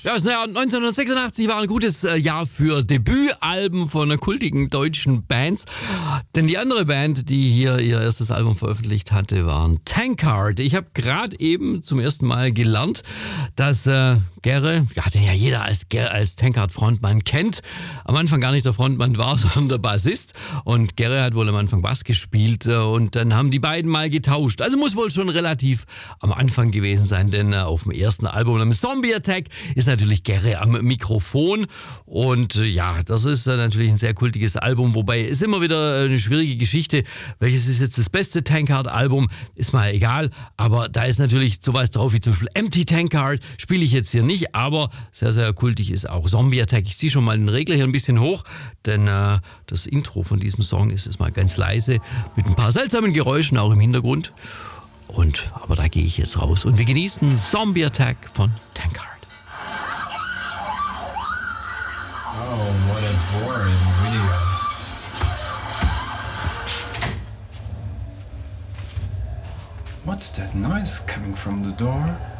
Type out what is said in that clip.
Ja, das Jahr 1986 war ein gutes Jahr für Debütalben von kultigen deutschen Bands. Denn die andere Band, die hier ihr erstes Album veröffentlicht hatte, waren Tankard. Ich habe gerade eben zum ersten Mal gelernt, dass Gerre, ja, den ja jeder als Tankard-Frontmann kennt, am Anfang gar nicht der Frontmann war, sondern der Bassist. Und Gerre hat wohl am Anfang Bass gespielt und dann haben die beiden mal getauscht. Also muss wohl schon relativ am Anfang gewesen sein, denn auf dem ersten Album, am Zombie Attack, ist natürlich Gerre am Mikrofon. Und ja, das ist natürlich ein sehr kultiges Album, wobei ist immer wieder eine schwierige Geschichte. Welches ist jetzt das beste Tankard-Album? Ist mal egal, aber da ist natürlich sowas drauf wie zum Beispiel Empty Tankard, spiele ich jetzt hier nicht, aber sehr, sehr kultig ist auch Zombie Attack. Ich ziehe schon mal den Regler hier ein bisschen hoch, denn das Intro von diesem Song ist jetzt mal ganz leise mit ein paar seltsamen Geräuschen auch im Hintergrund. Aber da gehe ich jetzt raus und wir genießen Zombie Attack von Tankard. Oh, what a boring video. What's that noise coming from the door?